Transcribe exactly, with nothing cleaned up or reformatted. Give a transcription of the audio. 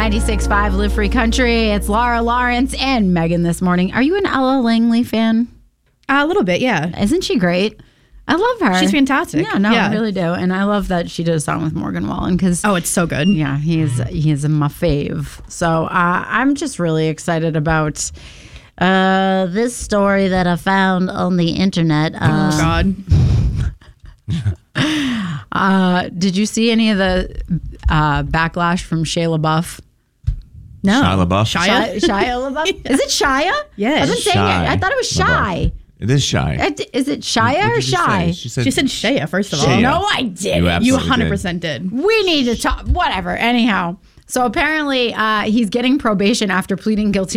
ninety-six point five Live Free Country. It's Laura Lawrence and Megan this morning. Are you an Ella Langley fan? Uh, a little bit, yeah. Isn't she great? I love her. She's fantastic. Yeah, no, yeah. I really do. And I love that she did a song with Morgan Wallen because oh, it's so good. Yeah, he's he's my fave. So uh, I'm just really excited about uh, this story that I found on the internet. Uh, Oh God. uh, did you see any of the uh, backlash from Shia LaBeouf? No. Shia LaBeouf? Shia? Shia, Shia LaBeouf? Is it Shia? Yes. I've been saying Shy it. I thought it was Shy. It is Shy. Uh, Is it Shia What or did you Shy? say? She said, She said Shia, first of all. Shia. No, I didn't. You You absolutely one hundred percent did. We need to talk. Whatever. Anyhow. So apparently uh, he's getting probation after pleading guilty